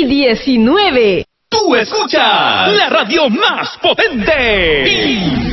y 19. Tú escuchas la radio más potente.